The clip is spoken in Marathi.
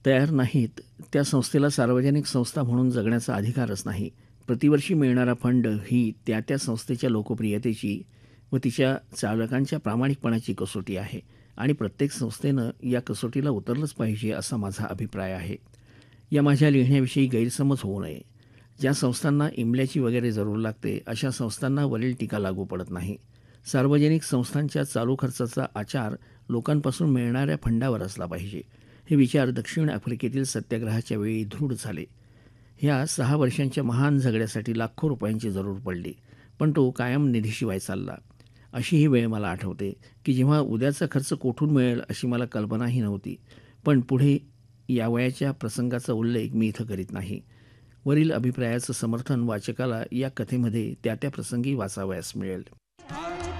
तयार नाहीत, त्या संस्थेला सार्वजनिक संस्था म्हणून जगण्याचा अधिकारच नाही. प्रतिवर्षी मिळणारा फंड ही त्या त्या संस्थेच्या लोकप्रियतेची व तिच्या चालकांच्या प्रामाणिकपणाची कसोटी आहे आणि प्रत्येक संस्थेनं या कसोटीला उतरलंच पाहिजे असा माझा अभिप्राय आहे. या माझ्या लिहिण्याविषयी गैरसमज होऊ नये. ज्या संस्थांना इमल्याची वगैरे जरूर लागते अशा संस्थांना वरील टीका लागू पडत नाही. सार्वजनिक संस्थांच्या चालू खर्चाचा आचार लोकांपासून मिळणाऱ्या फंडावर असला पाहिजे. हे विचार दक्षिण आफ्रिकेतील सत्याग्रहाच्या वेळी दृढ झाले. ह्या 6 वर्षांच्या महान झगड्यासाठी लाखो रुपयांची जरूर पडली, पण तो कायम निधीशिवाय चालला. अशी ही वेळ मला आठवते की जेव्हा उद्याचा खर्च कोठून मिळेल अशी मला कल्पनाही नव्हती. पण पुढे यावयाच्या प्रसंगाचा उल्लेख मी इथं करीत नाही. वरील अभिप्रायाचं समर्थन वाचकाला या कथेमध्ये त्या त्या प्रसंगी वाचावयास मिळेल.